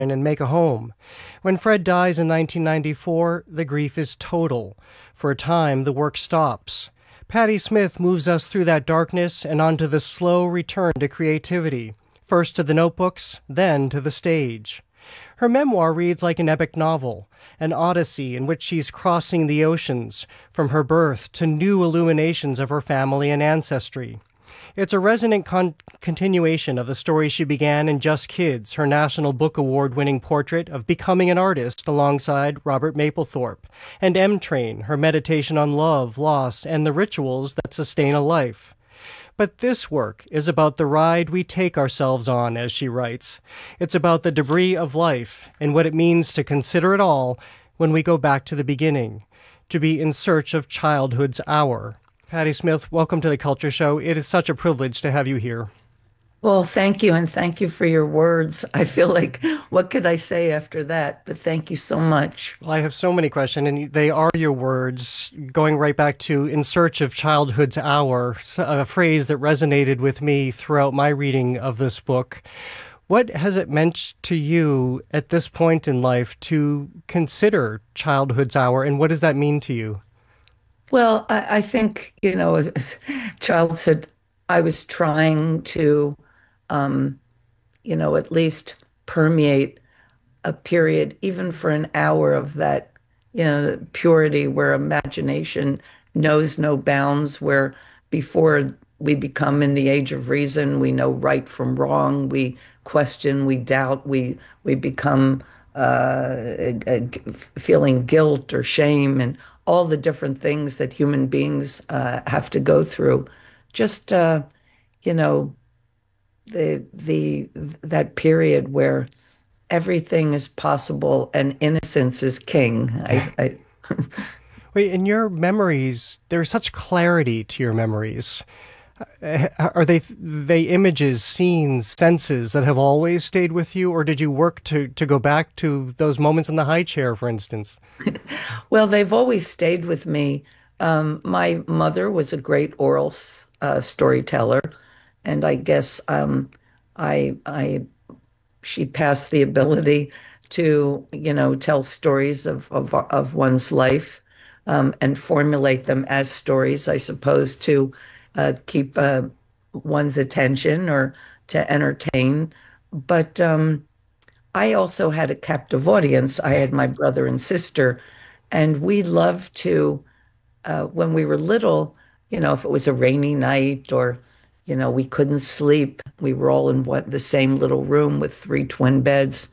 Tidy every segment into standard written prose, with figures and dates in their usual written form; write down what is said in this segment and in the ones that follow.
and make a home. When Fred dies in 1994, the grief is total. For a time, the work stops. Patti Smith moves us through that darkness and onto the slow return to creativity, first to the notebooks, then to the stage. Her memoir reads like an epic novel, an odyssey in which she's crossing the oceans, from her birth to new illuminations of her family and ancestry. It's a resonant continuation of the story she began in Just Kids, her National Book Award-winning portrait of becoming an artist alongside Robert Mapplethorpe, and M Train, her meditation on love, loss, and the rituals that sustain a life. But this work is about the ride we take ourselves on, as she writes. It's about the debris of life and what it means to consider it all when we go back to the beginning, to be in search of childhood's hour. Patti Smith, welcome to the Culture Show. It is such a privilege to have you here. Well, thank you, and thank you for your words. I feel like, what could I say after that? But thank you so much. Well, I have so many questions, and they are your words, going right back to "in search of childhood's hour," a phrase that resonated with me throughout my reading of this book. What has it meant to you at this point in life to consider childhood's hour, and what does that mean to you? Well, I think, as Child said, I was trying to, at least permeate a period, even for an hour of that, purity where imagination knows no bounds, where before we become in the age of reason, we know right from wrong, we question, we doubt, we become feeling guilt or shame and all the different things that human beings have to go through. Just you know, the that period where everything is possible and innocence is king. Wait, in your memories, there's such clarity to your memories. Are they images, scenes, senses that have always stayed with you, or did you work to go back to those moments in the high chair, for instance? Well, they've always stayed with me. My mother was a great oral storyteller, and I guess I she passed the ability to, tell stories of one's life, and formulate them as stories, I suppose, to keep one's attention or to entertain. But I also had a captive audience. I had my brother and sister, and we loved to, when we were little, if it was a rainy night or, we couldn't sleep, we were all in the same little room with three twin beds,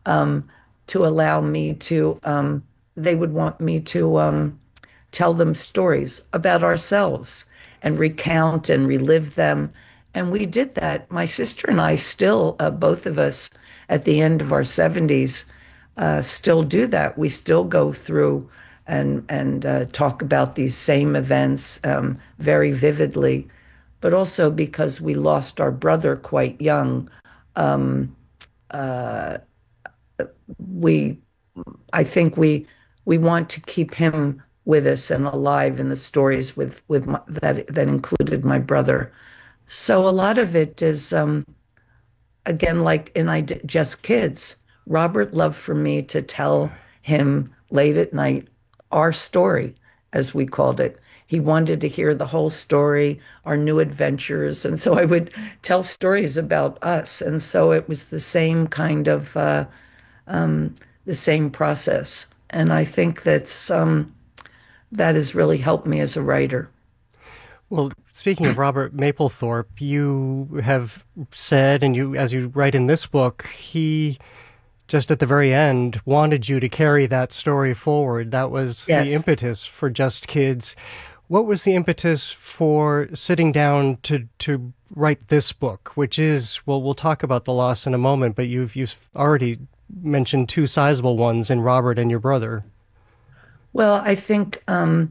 to allow me to, they would want me to tell them stories about ourselves and recount and relive them. And we did that. My sister and I still, both of us at the end of our 70s, still do that. We still go through and talk about these same events very vividly, but also because we lost our brother quite young. Um, uh, we, I think we want to keep him with us and alive in the stories that included my brother. So a lot of it is, again, like in Just Kids. Robert loved for me to tell him late at night our story, as we called it. He wanted to hear the whole story, our new adventures, and so I would tell stories about us. And so it was the same kind of the same process. And I think that has really helped me as a writer. Well, speaking of Robert Mapplethorpe, you have said, and as you write in this book, he just at the very end wanted you to carry that story forward. That was the Yes. impetus for Just Kids. What was the impetus for sitting down to write this book, which is, well, we'll talk about the loss in a moment, but you've already mentioned two sizable ones in Robert and your brother. Well, I think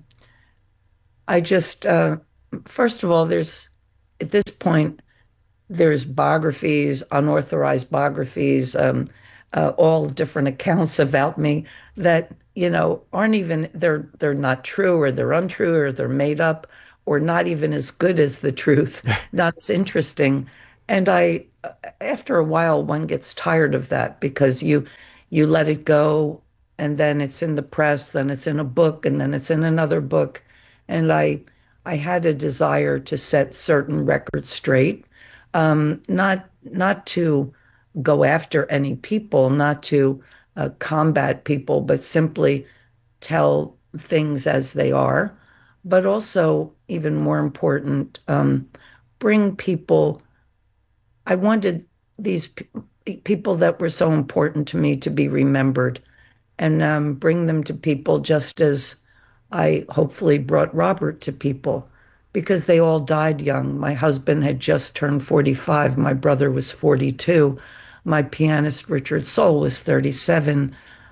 I just, first of all, at this point, there's biographies, unauthorized biographies, all different accounts about me that, aren't even, they're not true or they're untrue or they're made up or not even as good as the truth, not as interesting. And after a while, one gets tired of that because you let it go, and then it's in the press, then it's in a book, and then it's in another book. And I had a desire to set certain records straight, not to go after any people, not to combat people, but simply tell things as they are. But also, even more important, bring people. I wanted these people that were so important to me to be remembered, and bring them to people just as I hopefully brought Robert to people, because they all died young. My husband had just turned 45. My brother was 42. My pianist, Richard Sohl, was 37.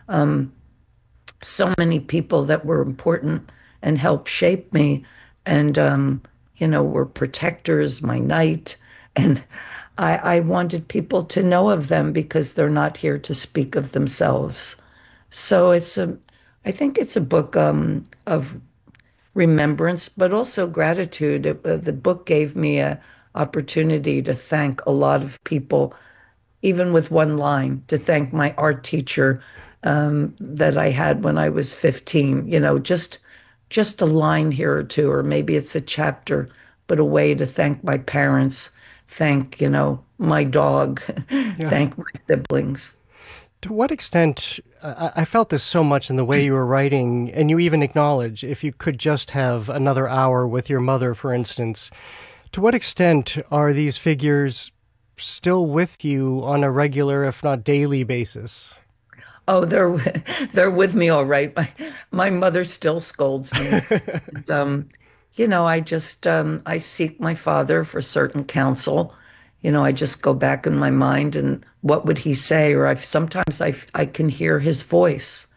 So many people that were important and helped shape me, and were protectors, my knight. And I wanted people to know of them because they're not here to speak of themselves. So I think it's a book of remembrance, but also gratitude. The book gave me a opportunity to thank a lot of people, even with one line, to thank my art teacher that I had when I was 15. Just a line here or two, or maybe it's a chapter, but a way to thank my parents, thank, my dog, Yeah. thank my siblings. To what extent, I felt this so much in the way you were writing, and you even acknowledge if you could just have another hour with your mother, for instance, to what extent are these figures still with you on a regular, if not daily basis? Oh, they're with me all right. My mother still scolds me. And, I just I seek my father for certain counsel. I just go back in my mind and what would he say? Or I can hear his voice.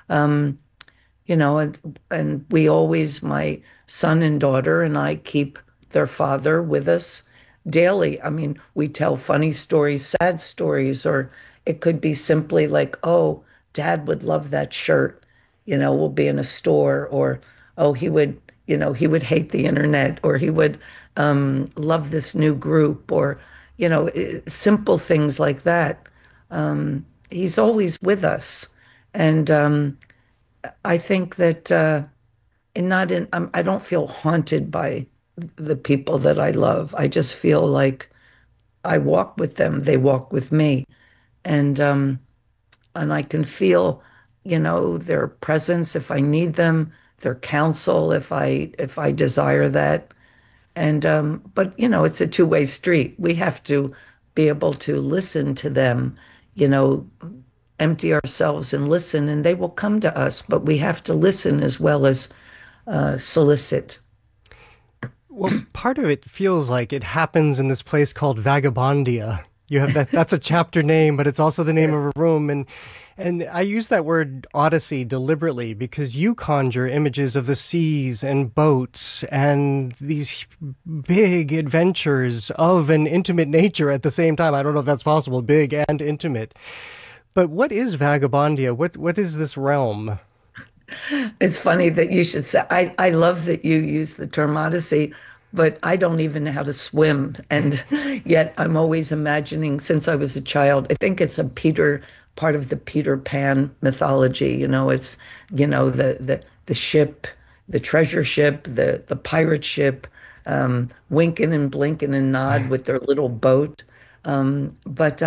And we always, my son and daughter and I keep their father with us daily. I mean, we tell funny stories, sad stories, or it could be simply like, oh, dad would love that shirt. We'll be in a store, or, oh, he would hate the internet, or he would love this new group, or, simple things like that. He's always with us. And I think that and not in I don't feel haunted by the people that I love. I just feel like I walk with them, they walk with me, and I can feel, their presence if I need them, their counsel if I desire that. And but it's a two-way street. We have to be able to listen to them, you know, empty ourselves and listen, and they will come to us. But we have to listen as well as solicit. Well, part of it feels like it happens in this place called Vagabondia. You have that's a chapter name, but it's also the name Yes. of a room. And I use that word Odyssey deliberately because you conjure images of the seas and boats and these big adventures of an intimate nature at the same time. I don't know if that's possible, big and intimate. But what is Vagabondia? What is this realm? It's funny that you should say. I love that you use the term Odyssey, but I don't even know how to swim. And yet I'm always imagining since I was a child, I think it's a part of the Peter Pan mythology. It's, the ship, the treasure ship, the pirate ship, winking and blinking and nod with their little boat. But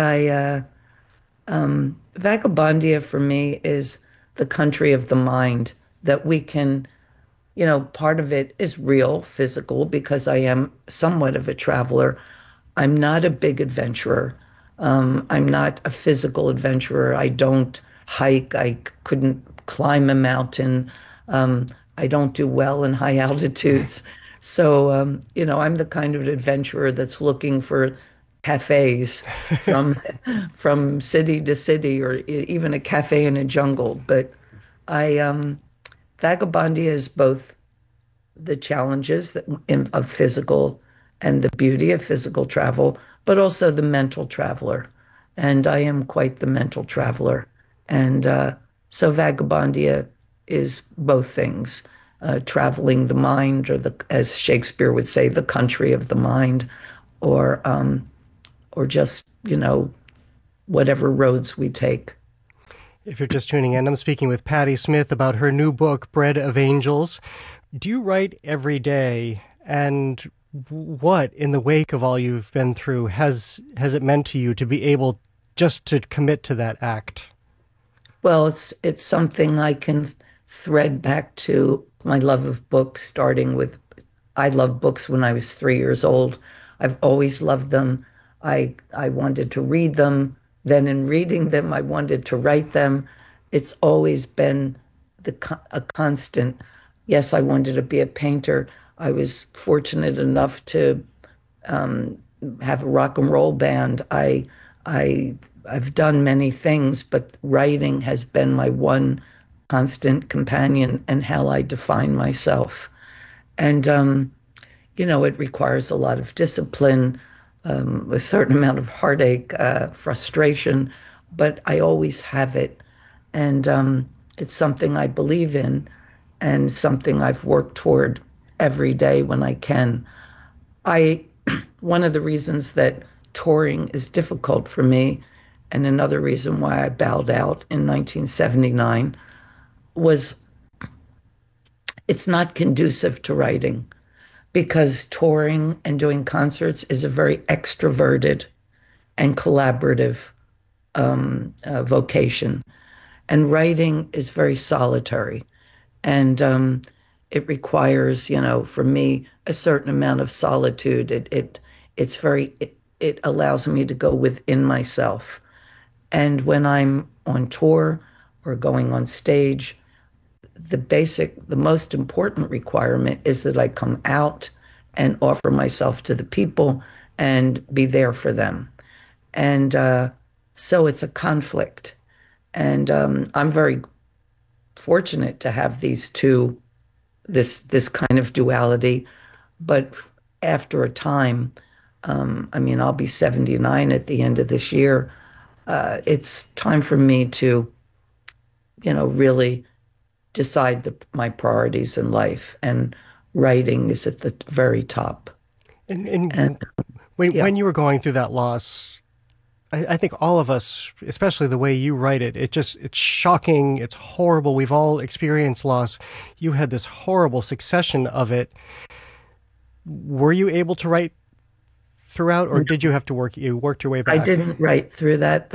Vagabondia for me is the country of the mind that we can, part of it is real, physical, because I am somewhat of a traveler. I'm not a big adventurer. I'm not a physical adventurer. I don't hike. I couldn't climb a mountain. I don't do well in high altitudes. So, I'm the kind of adventurer that's looking for cafes from from city to city, or even a cafe in a jungle. But I Vagabondia is both the challenges of physical and the beauty of physical travel, but also the mental traveler. And I am quite the mental traveler. And so Vagabondia is both things, traveling the mind, or as Shakespeare would say, the country of the mind, or or just, whatever roads we take. If you're just tuning in, I'm speaking with Patti Smith about her new book, Bread of Angels. Do you write every day? And what, in the wake of all you've been through, has it meant to you to be able just to commit to that act? Well, it's something I can thread back to my love of books, starting with I loved books when I was 3 years old. I've always loved them. I wanted to read them. Then in reading them, I wanted to write them. It's always been a constant. Yes, I wanted to be a painter. I was fortunate enough to have a rock and roll band. I I've done many things, but writing has been my one constant companion and how I define myself. And it requires a lot of discipline, a certain amount of heartache, frustration, but I always have it. And it's something I believe in and something I've worked toward every day when I can. I One of the reasons that touring is difficult for me, and another reason why I bowed out in 1979 was it's not conducive to writing because touring and doing concerts is a very extroverted and collaborative vocation. And writing is very solitary. And it requires, for me, a certain amount of solitude. It allows me to go within myself. And when I'm on tour or going on stage, the most important requirement is that I come out and offer myself to the people and be there for them. And so it's a conflict. And I'm very fortunate to have this kind of duality. But after a time, I mean, I'll be 79 at the end of this year. It's time for me to, really decide my priorities in life, and writing is at the very top. And And yeah, when you were going through that loss, I think all of us, especially the way you write it, it's shocking, it's horrible. We've all experienced loss. You had this horrible succession of it. Were you able to write throughout, or did you have to you worked your way I back? didn't write through that.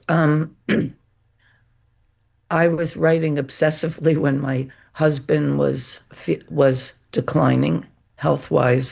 I was writing obsessively when my husband was declining health wise.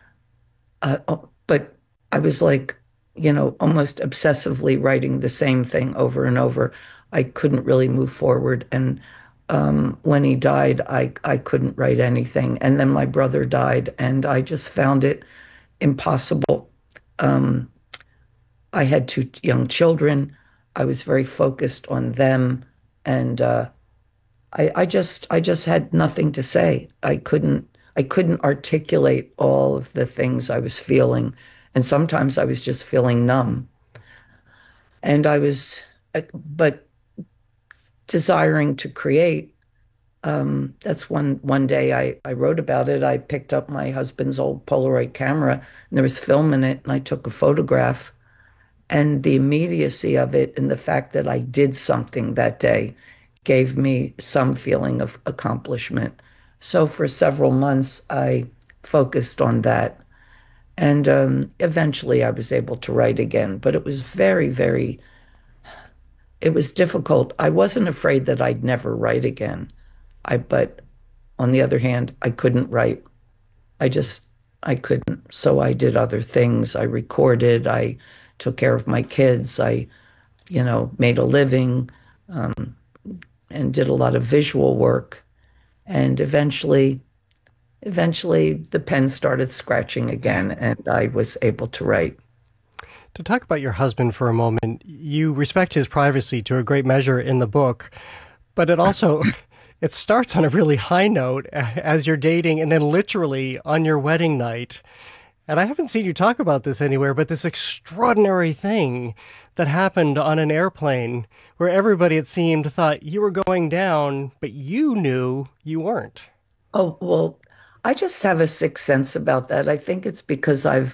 But I was like, almost obsessively writing the same thing over and over. I couldn't really move forward. And when he died, I couldn't write anything. And then my brother died, and I just found it impossible. Um, I had two young children. I was very focused on them, and I just had nothing to say. I couldn't articulate all of the things I was feeling, and sometimes I was just feeling numb. And but desiring to create. That's one day I wrote about it. I picked up my husband's old Polaroid camera, and there was film in it, and I took a photograph. And the immediacy of it and the fact that I did something that day gave me some feeling of accomplishment. So for several months, I focused on that. And eventually I was able to write again, but it was it was difficult. I wasn't afraid that I'd never write again. But on the other hand, I couldn't write. I just, I couldn't. So I did other things. I recorded, I took care of my kids, I, made a living, and did a lot of visual work. And eventually the pen started scratching again, and I was able to write. To talk about your husband for a moment, you respect his privacy to a great measure in the book, but it also it starts on a really high note as you're dating and then literally on your wedding night. And I haven't seen you talk about this anywhere, but this extraordinary thing that happened on an airplane where everybody, it seemed, thought you were going down, but you knew you weren't. Oh, well, I just have a sixth sense about that. I think it's because I've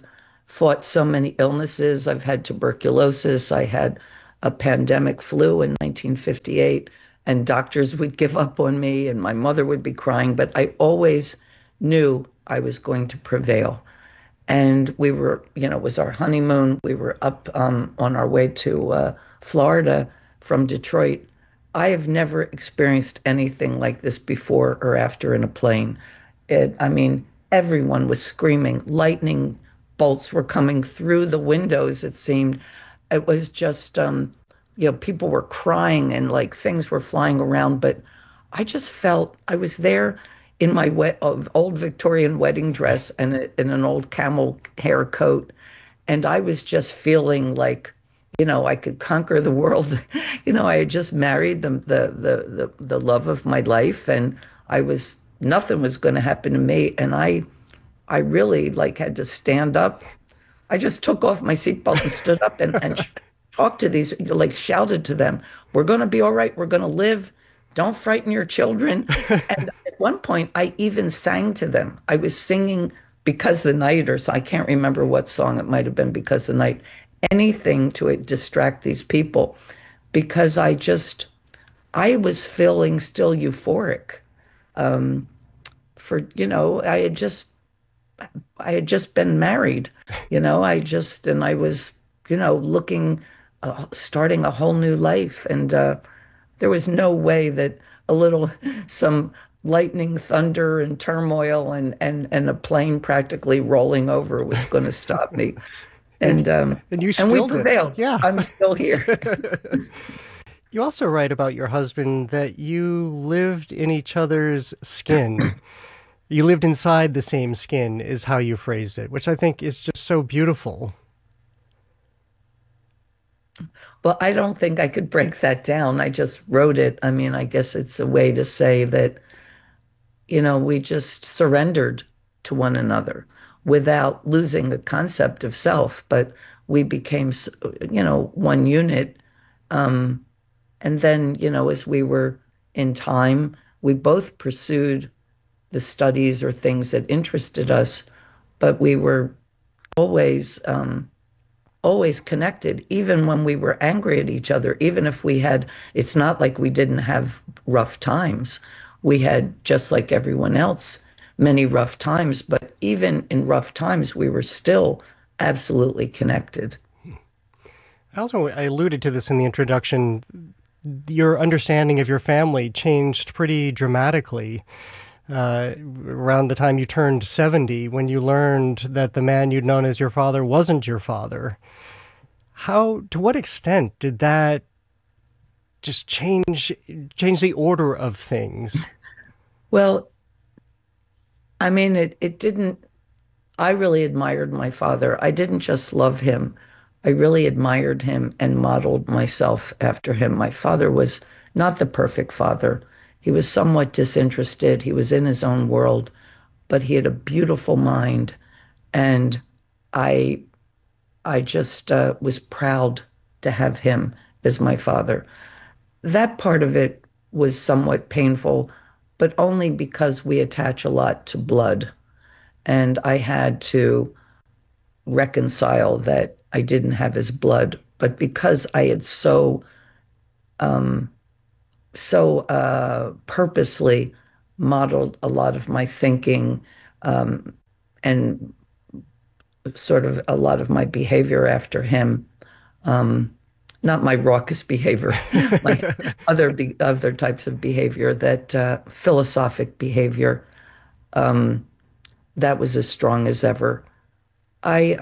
fought so many illnesses. I've had tuberculosis. I had a pandemic flu in 1958, and doctors would give up on me, and my mother would be crying. But I always knew I was going to prevail. And we were, it was our honeymoon. We were up on our way to Florida from Detroit. I have never experienced anything like this before or after in a plane. I mean, everyone was screaming. Lightning bolts were coming through the windows, it seemed. It was just, people were crying and like things were flying around. But I just felt I was there in my old Victorian wedding dress and in an old camel hair coat. And I was just feeling like, I could conquer the world. I had just married the love of my life, and nothing was going to happen to me. And I really like had to stand up. I just took off my seatbelt and stood up and talked to these, like shouted to them, "We're going to be all right. We're going to live. Don't frighten your children." And at one point, I even sang to them. I was singing Because the Night, or so I can't remember what song it might have been, Because the Night, anything to distract these people, because I was feeling still euphoric. I had just been married, and I was, looking, starting a whole new life. And there was no way that some lightning, thunder, and turmoil and a plane practically rolling over was going to stop me. And And and you and we still did. prevailed. Yeah. I'm still here. You also write about your husband that you lived in each other's skin. You lived inside the same skin, is how you phrased it, which I think is just so beautiful. Well, I don't think I could break that down. I just wrote it. I mean, I guess it's a way to say that, we just surrendered to one another without losing the concept of self, but we became, one unit. Um, and then, as we were in time, we both pursued the studies or things that interested us, but we were always, always connected, even when we were angry at each other, even if it's not like we didn't have rough times. We had, just like everyone else, many rough times, but even in rough times, we were still absolutely connected. I alluded to this in the introduction. Your understanding of your family changed pretty dramatically around the time you turned 70, when you learned that the man you'd known as your father wasn't your father. To what extent did that just change the order of things? Well, I mean, it didn't. I really admired my father. I didn't just love him. I really admired him and modeled myself after him. My father was not the perfect father. He was somewhat disinterested. He was in his own world, but he had a beautiful mind. And I, I just was proud to have him as my father. That part of it was somewhat painful, but only because we attach a lot to blood. And I had to reconcile that I didn't have his blood, but because I had purposely modeled a lot of my thinking, and sort of a lot of my behavior after him. Not my raucous behavior, my other types of behavior, that philosophic behavior, that was as strong as ever. I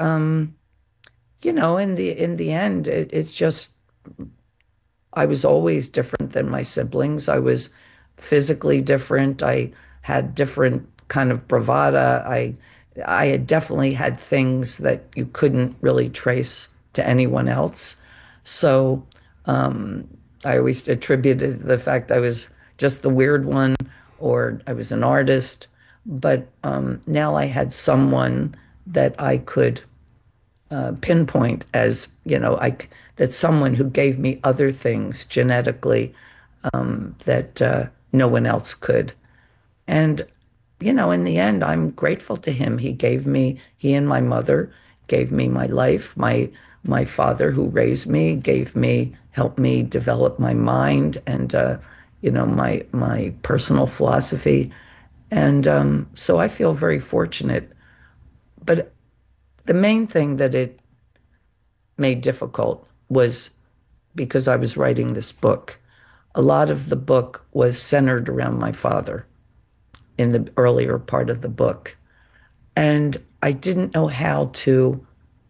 in the end, it's just, I was always different than my siblings. I was physically different. I had different kind of bravada. I had definitely had things that you couldn't really trace to anyone else. So I always attributed the fact I was just the weird one, or I was an artist. But now I had someone that I could pinpoint as, that someone who gave me other things genetically, that no one else could. And, in the end, I'm grateful to him. He and my mother gave me my life. My father, who raised me, helped me develop my mind and my personal philosophy. And so I feel very fortunate. But the main thing that it made difficult was because I was writing this book. A lot of the book was centered around my father in the earlier part of the book. And I didn't know how to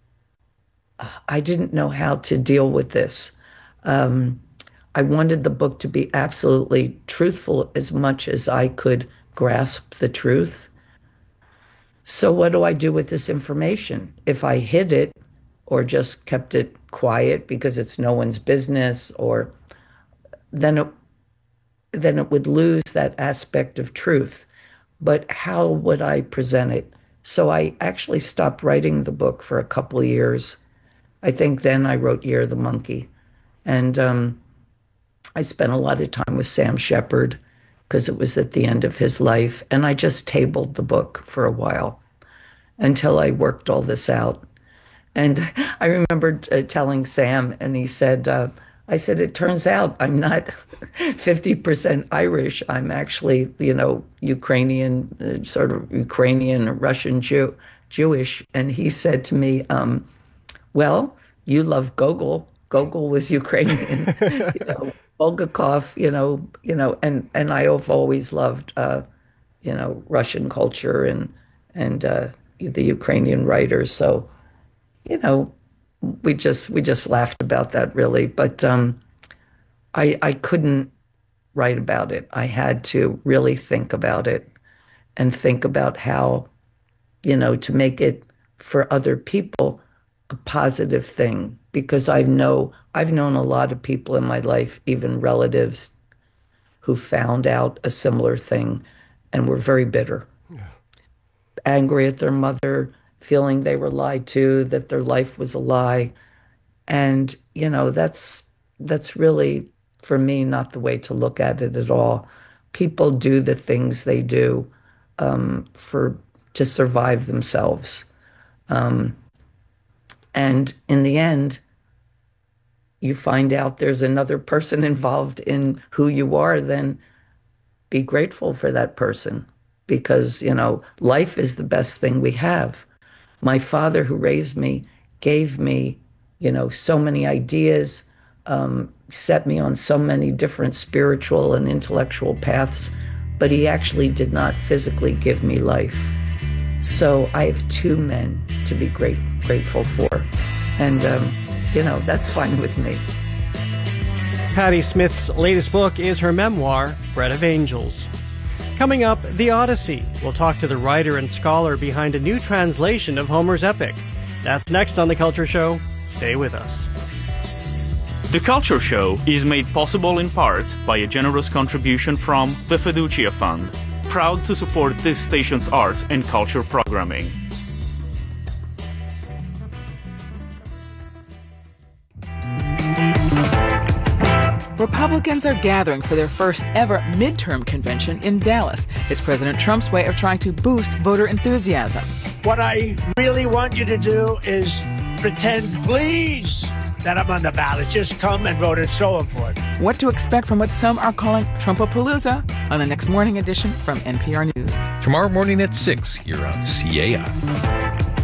deal with this. I wanted the book to be absolutely truthful as much as I could grasp the truth. So what do I do with this information? If I hid it or just kept it quiet because it's no one's business, or then it would lose that aspect of truth. But how would I present it? So I actually stopped writing the book for a couple of years. I think then I wrote Year of the Monkey. And I spent a lot of time with Sam Shepard because it was at the end of his life. And I just tabled the book for a while until I worked all this out. And I remember telling Sam, and he said, I said, it turns out I'm not 50% Irish. I'm actually, Ukrainian, sort of Ukrainian, Russian Jewish. And he said to me, well, you love Gogol. Gogol was Ukrainian, Bulgakov, and I have always loved, Russian culture and the Ukrainian writers. So, we just laughed about that, really. But I couldn't write about it. I had to really think about it and think about how, to make it for other people a positive thing. Because I've known a lot of people in my life, even relatives, who found out a similar thing and were very bitter, angry at their mother, feeling they were lied to, that their life was a lie. And, that's really, for me, not the way to look at it at all. People do the things they do to survive themselves. And in the end, you find out there's another person involved in who you are, then be grateful for that person. Because, life is the best thing we have. My father, who raised me, gave me, so many ideas, set me on so many different spiritual and intellectual paths, but he actually did not physically give me life. So I have two men to be grateful for. And, that's fine with me. Patti Smith's latest book is her memoir, Bread of Angels. Coming up, The Odyssey. We'll talk to the writer and scholar behind a new translation of Homer's epic. That's next on The Culture Show. Stay with us. The Culture Show is made possible in part by a generous contribution from the Fiducia Fund, proud to support this station's art and culture programming. Republicans are gathering for their first ever midterm convention in Dallas. It's President Trump's way of trying to boost voter enthusiasm. What I really want you to do is pretend, please, that I'm on the ballot. Just come and vote. It's so important. What to expect from what some are calling Trumpapalooza on the next morning edition from NPR News. Tomorrow morning at 6 here on CAI.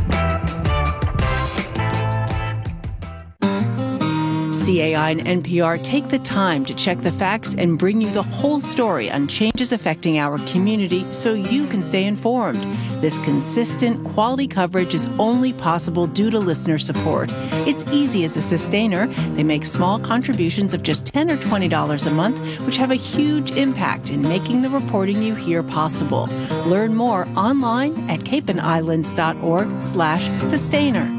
CAI and NPR take the time to check the facts and bring you the whole story on changes affecting our community so you can stay informed. This consistent, quality coverage is only possible due to listener support. It's easy as a sustainer. They make small contributions of just $10 or $20 a month, which have a huge impact in making the reporting you hear possible. Learn more online at capeandislands.org/sustainer.